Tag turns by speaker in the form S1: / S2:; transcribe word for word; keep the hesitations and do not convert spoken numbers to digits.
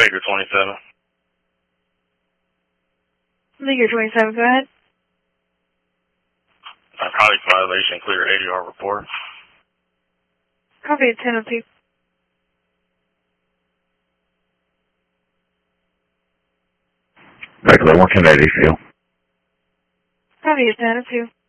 S1: Baker twenty-seven.
S2: Baker twenty-seven, go ahead.
S1: Narcotics violation, clear A D R report.
S2: Copy at ten oh two.
S3: Baker one ten eighty, Phil.
S2: Copy at ten oh two.